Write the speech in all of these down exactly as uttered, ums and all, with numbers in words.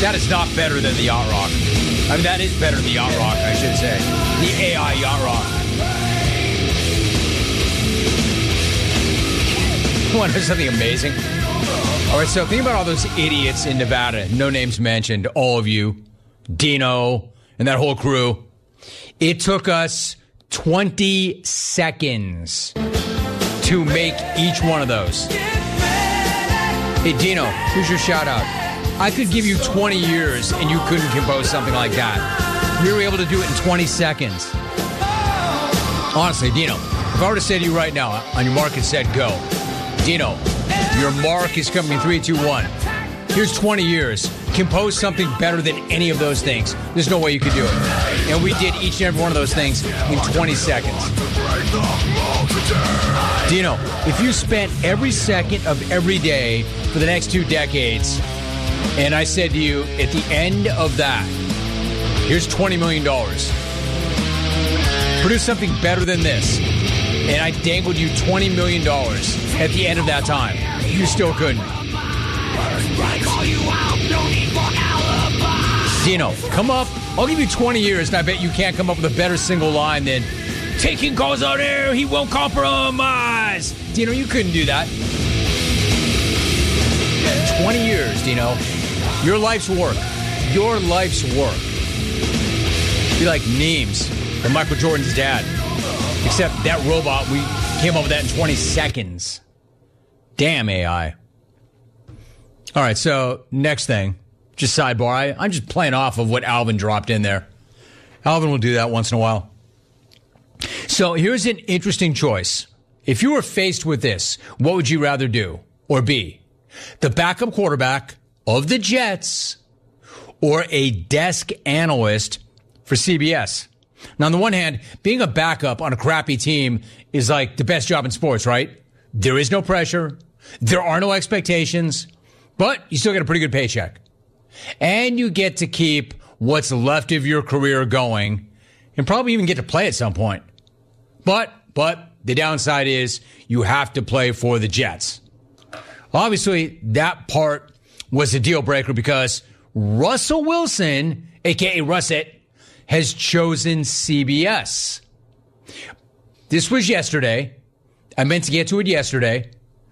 That is not better than the Yacht Rock. I mean, that is better than the Yacht Rock, I should say. The A I Yacht Rock. Want to know something amazing? All right, so think about all those idiots in Nevada. No names mentioned. All of you. Dino and that whole crew. It took us twenty seconds to make each one of those. Hey, Dino, here's your shout out. I could give you twenty years and you couldn't compose something like that. We were able to do it in twenty seconds. Honestly, Dino, if I were to say to you right now, on your mark, it said go. Dino, your mark is coming in three, two, one. Here's twenty years. Compose something better than any of those things. There's no way you could do it. And we did each and every one of those things in twenty seconds. Dino, if you spent every second of every day for the next two decades, and I said to you, at the end of that, here's twenty million dollars. Produce something better than this. And I dangled you twenty million dollars at the end of that time. You still couldn't. Dino, come up. I'll give you twenty years, and I bet you can't come up with a better single line than taking calls out air, he won't compromise. Dino, you couldn't do that. twenty years, Dino. Your life's work. Your life's work. Be like Neems, or Michael Jordan's dad. Except that robot, we came up with that in twenty seconds. Damn A I. All right, so next thing, just sidebar. I, I'm just playing off of what Alvin dropped in there. Alvin will do that once in a while. So here's an interesting choice. If you were faced with this, what would you rather do or be? The backup quarterback of the Jets or a desk analyst for C B S? Now, on the one hand, being a backup on a crappy team is like the best job in sports, right? There is no pressure. There are no expectations, but you still get a pretty good paycheck. And you get to keep what's left of your career going and probably even get to play at some point. But, but the downside is you have to play for the Jets. Obviously, that part was a deal breaker because Russell Wilson, a k a. Russet, has chosen C B S. This was yesterday. I meant to get to it yesterday.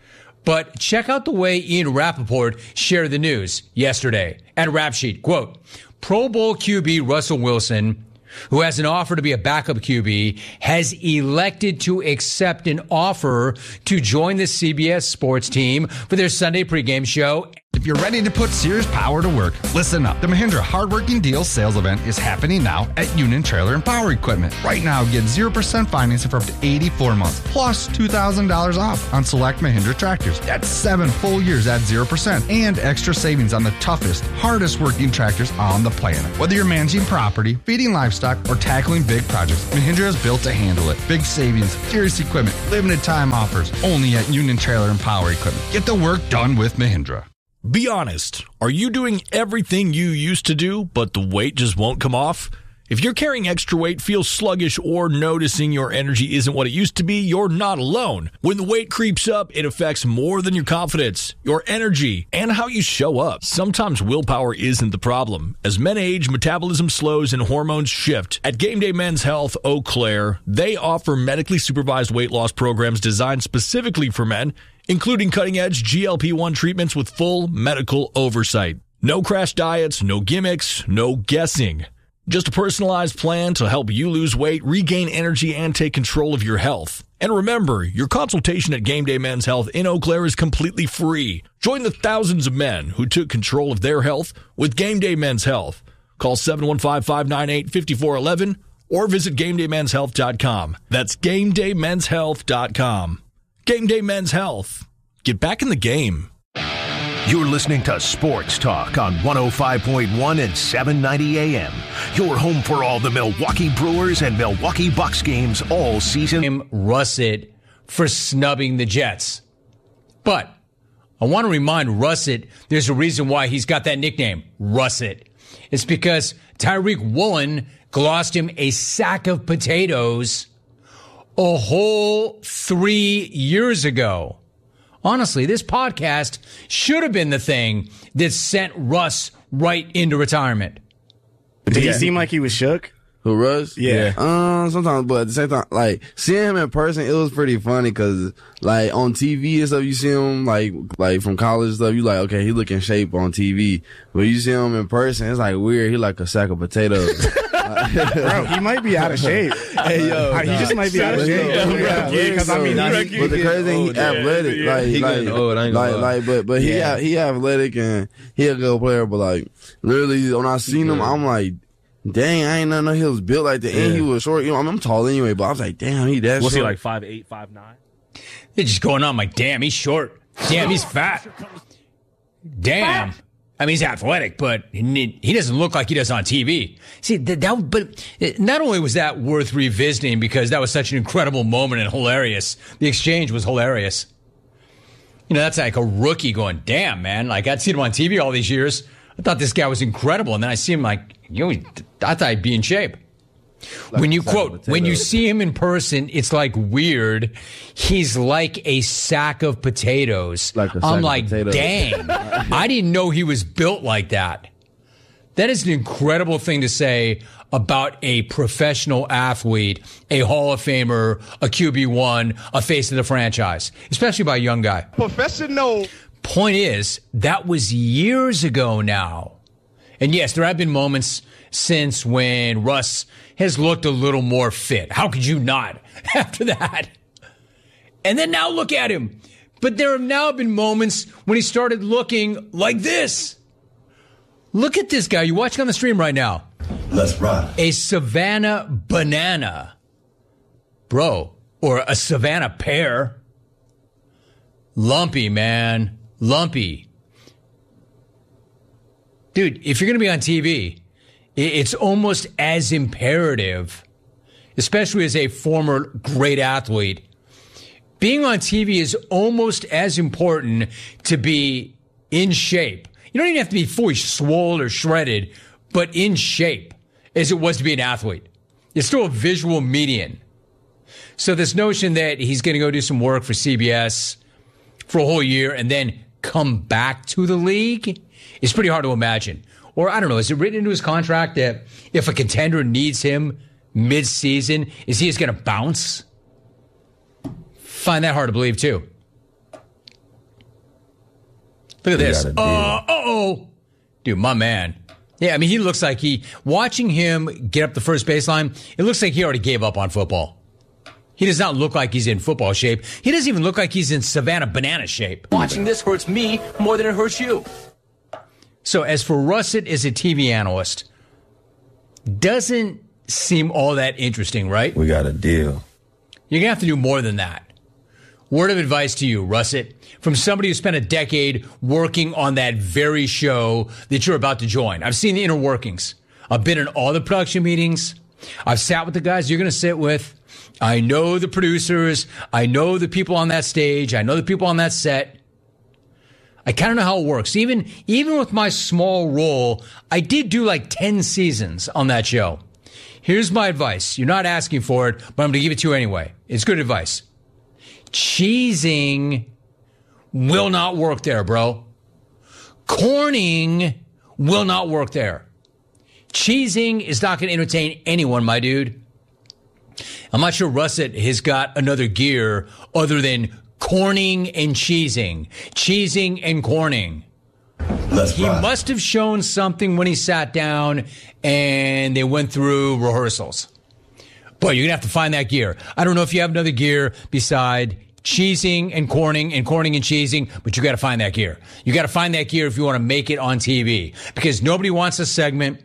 But check out the way Ian Rappaport shared the news yesterday at Rap Sheet. Quote, Pro Bowl Q B Russell Wilson, who has an offer to be a backup Q B, has elected to accept an offer to join the C B S sports team for their Sunday pregame show. If you're ready to put serious power to work, listen up. The Mahindra Hardworking Deals sales event is happening now at Union Trailer and Power Equipment. Right now, get zero percent financing for up to eighty-four months, plus two thousand dollars off on select Mahindra tractors. That's seven full years at zero percent, and extra savings on the toughest, hardest working tractors on the planet. Whether you're managing property, feeding livestock, or tackling big projects, Mahindra is built to handle it. Big savings, serious equipment, limited time offers, only at Union Trailer and Power Equipment. Get the work done with Mahindra. Be honest. Are you doing everything you used to do, but the weight just won't come off? If you're carrying extra weight, feel sluggish, or noticing your energy isn't what it used to be, you're not alone. When the weight creeps up, it affects more than your confidence, your energy, and how you show up. Sometimes willpower isn't the problem. As men age, metabolism slows and hormones shift. At Game Day Men's Health Eau Claire, they offer medically supervised weight loss programs designed specifically for men, including cutting-edge G L P one treatments with full medical oversight. No crash diets, no gimmicks, no guessing. Just a personalized plan to help you lose weight, regain energy, and take control of your health. And remember, your consultation at Game Day Men's Health in Eau Claire is completely free. Join the thousands of men who took control of their health with Game Day Men's Health. Call seven one five, five nine eight, five four one one or visit game day men's health dot com. That's game day men's health dot com. Game Day Men's Health. Get back in the game. You're listening to Sports Talk on one oh five point one and seven ninety A M. Your home for all the Milwaukee Brewers and Milwaukee Bucks games all season. Russet for snubbing the Jets. But I want to remind Russet there's a reason why he's got that nickname, Russet. It's because Tyreek Woolen glossed him a sack of potatoes a whole three years ago. Honestly, this podcast should have been the thing that sent Russ right into retirement. Did he seem like he was shook? Who, Russ? Yeah. Um, sometimes, but at the same time, like, seeing him in person, it was pretty funny because, like, on T V and stuff, you see him, like, like from college stuff, you like, okay, he look in shape on T V. But you see him in person, it's like weird. He like a sack of potatoes. Bro, he might be out of shape. Hey, yo. He nah. just might be out of shape. Yeah, Because, I mean, nah, he, he, but the crazy thing, he athletic. Yeah. Like, He like, getting old, I ain't like, gonna like, but, but he, Yeah. he athletic and he a good player, but like, literally, when I seen him, I'm like, dang, I ain't know he was built like that. And Yeah. he was short. You know, I'm, I'm tall anyway, but I was like, damn, he that Was short. he like five eight, five nine? It's just going on. I'm like, damn, he's short. Damn, he's fat. Damn. I mean, he's athletic, but he he doesn't look like he does on T V. See, that, that but not only was that worth revisiting because that was such an incredible moment and hilarious. The exchange was hilarious. You know, that's like a rookie going, damn, man. Like, I'd seen him on T V all these years. I thought this guy was incredible. And then I see him like, you know, I thought he'd be in shape. Like when you quote, when you see him in person, it's like weird. He's like a sack of potatoes. Like a sack I'm of like, potatoes. dang, I didn't know he was built like that. That is an incredible thing to say about a professional athlete, a Hall of Famer, a Q B one, a face of the franchise, especially by a young guy. professional. Point is, that was years ago now. And yes, there have been moments since when Russ has looked a little more fit. How could you not after that? And then now look at him. But there have now been moments when he started looking like this. Look at this guy. You're watching on the stream right now. Let's rock. A Savannah banana. Bro. Or a Savannah pear. Lumpy, man. Lumpy. Dude, if you're going to be on T V, it's almost as imperative, especially as a former great athlete, being on T V is almost as important to be in shape. You don't even have to be fully swole or shredded, but in shape as it was to be an athlete. It's still a visual medium. So this notion that he's going to go do some work for C B S for a whole year and then come back to the league is pretty hard to imagine. Or I don't know, is it written into his contract that if a contender needs him mid-season, is he just going to bounce? Find that hard to believe too. Look at this. Uh, uh-oh. Dude, my man. Yeah, I mean, he looks like he, watching him get up the first baseline, it looks like he already gave up on football. He does not look like he's in football shape. He doesn't even look like he's in Savannah banana shape. Watching this hurts me more than it hurts you. So as for Russet as a T V analyst, doesn't seem all that interesting, right? We got a deal. You're going to have to do more than that. Word of advice to you, Russet, from somebody who spent a decade working on that very show that you're about to join. I've seen the inner workings. I've been in all the production meetings. I've sat with the guys you're going to sit with. I know the producers. I know the people on that stage. I know the people on that set. I kind of know how it works. Even, even with my small role, I did do like ten seasons on that show. Here's my advice. You're not asking for it, but I'm going to give it to you anyway. It's good advice. Cheesing will not work there, bro. Corning will not work there. Cheesing is not going to entertain anyone, my dude. I'm not sure Russet has got another gear other than corning and cheesing. Cheesing and corning. Let's He rock. must have shown something when he sat down and they went through rehearsals. But you're going to have to find that gear. I don't know if you have another gear beside cheesing and corning and corning and cheesing, but you got to find that gear. You got to find that gear if you want to make it on T V, because nobody wants a segment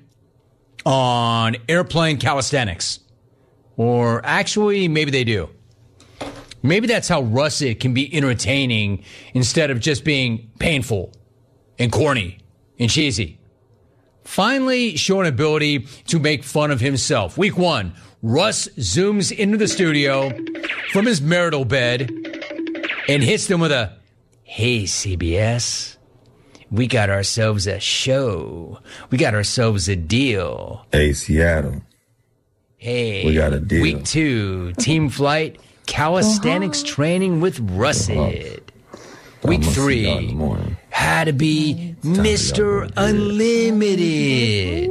on airplane calisthenics. Or actually, maybe they do. Maybe that's how Russet can be entertaining instead of just being painful and corny and cheesy. Finally, show an ability to make fun of himself. Week one, Russ zooms into the studio from his marital bed and hits them with a, "Hey, C B S, we got ourselves a show. We got ourselves a deal. Hey, Seattle. Hey, We got a deal. Week two, team flight, calisthenics Uh-huh. training with Russet. I'm Week gonna see y'all in three, the morning. how to be Mister Unlimited.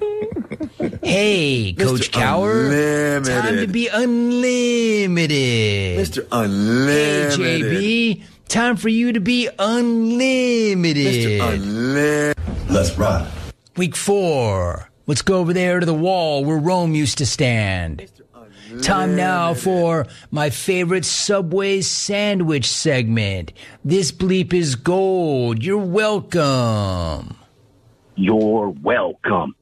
Hey, Coach Cower. Unlimited. Time to be unlimited. Mister Unlimited. Hey, J B. Time for you to be unlimited. Mister Unlimited. Let's ride. Week four. Let's go over there to the wall where Rome used to stand. Time now for my favorite Subway sandwich segment. This bleep is gold. You're welcome. You're welcome.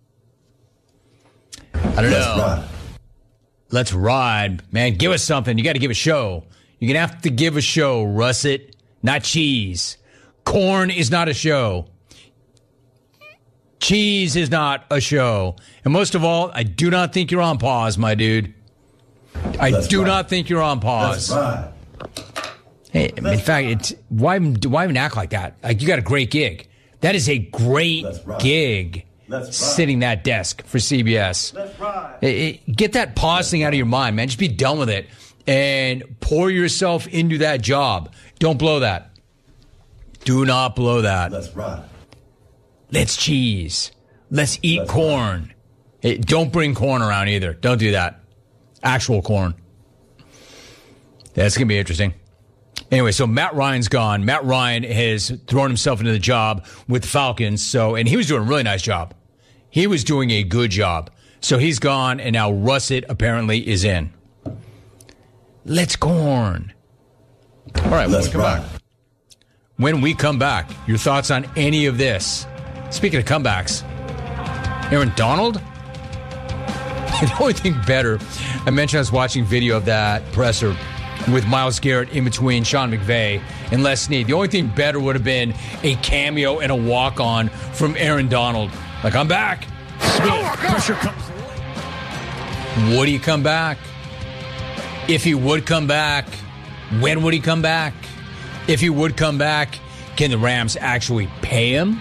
I don't Let's know. ride. Let's ride. Man, give us something. You got to give a show. You're going to have to give a show, Russet. Not cheese. Corn is not a show. Cheese is not a show. And most of all, I do not think you're on pause, my dude. I Let's do ride. not think you're on pause. Let's ride. Hey, in fact, it's, why, even- why even act like that? Like, you got a great gig. That is a great Let's ride. gig. Let's ride. Sitting that desk for C B S. Let's ride. Hey, hey, get that pause thing out of your mind, man. Just be done with it and pour yourself into that job. Don't blow that. Do not blow that. Let's ride. Let's cheese. Let's eat Let's corn. Hey, don't bring corn around either. Don't do that. Actual corn. That's going to be interesting. Anyway, so Matt Ryan's gone. Matt Ryan has thrown himself into the job with the Falcons. So, and he was doing a really nice job. He was doing a good job. So he's gone, and now Russet apparently is in. Let's corn. All right, when Let's we come ride. back. When we come back, your thoughts on any of this? Speaking of comebacks, Aaron Donald? The only thing better, I mentioned I was watching video of that presser with Myles Garrett in between Sean McVay and Les Snead. The only thing better would have been a cameo and a walk-on from Aaron Donald. Like, I'm back. Pressure comes. Would he come back? If he would come back, when would he come back? If he would come back, can the Rams actually pay him?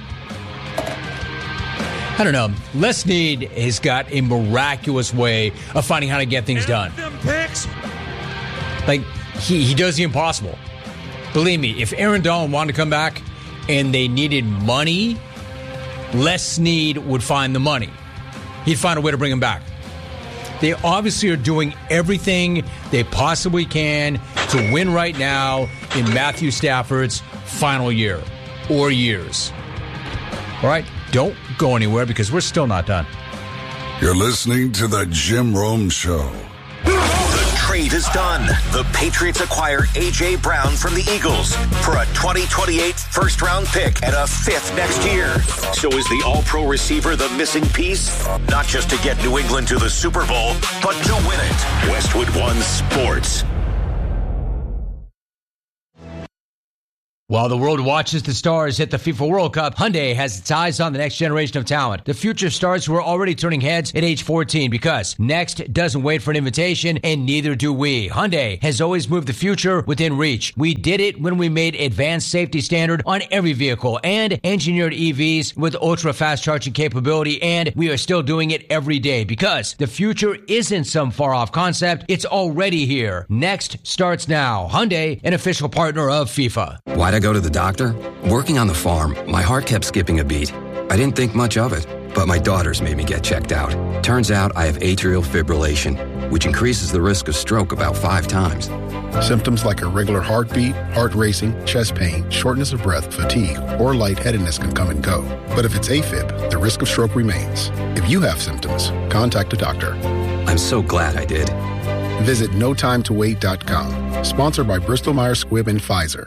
I don't know. Les Snead has got a miraculous way of finding how to get things done. Like, he, he does the impossible. Believe me, if Aaron Donald wanted to come back and they needed money, Les Snead would find the money. He'd find a way to bring him back. They obviously are doing everything they possibly can to win right now in Matthew Stafford's final year or years. All right? Don't go anywhere because we're still not done. You're listening to the Jim Rome Show. The trade is done. The Patriots acquire A J. Brown from the Eagles for a twenty twenty-eight first-round pick and a fifth next year. So is the all-pro receiver the missing piece? Not just to get New England to the Super Bowl, but to win it. Westwood One Sports. While the world watches the stars hit the FIFA World Cup, Hyundai has its eyes on the next generation of talent. The future stars who are already turning heads at age fourteen because next doesn't wait for an invitation, and neither do we. Hyundai has always moved the future within reach. We did it when we made advanced safety standard on every vehicle and engineered E Vs with ultra-fast charging capability, and we are still doing it every day because the future isn't some far-off concept. It's already here. Next starts now. Hyundai, an official partner of FIFA. Why'd I go to the doctor? Working on the farm, my heart kept skipping a beat. I didn't think much of it, but my daughters made me get checked out. Turns out I have atrial fibrillation, which increases the risk of stroke about five times. Symptoms like irregular heartbeat, heart racing, chest pain, shortness of breath, fatigue, or lightheadedness can come and go. But if it's AFib, the risk of stroke remains. If you have symptoms, contact a doctor. I'm so glad I did. Visit no time to wait dot com. Sponsored by Bristol Myers Squibb and Pfizer.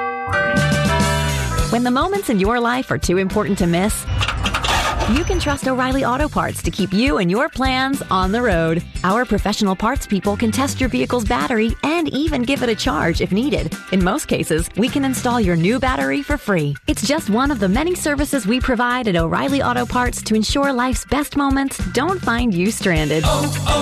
When the moments in your life are too important to miss, you can trust O'Reilly Auto Parts to keep you and your plans on the road. Our professional parts people can test your vehicle's battery and even give it a charge if needed. In most cases, we can install your new battery for free. It's just one of the many services we provide at O'Reilly Auto Parts to ensure life's best moments don't find you stranded. Oh, oh.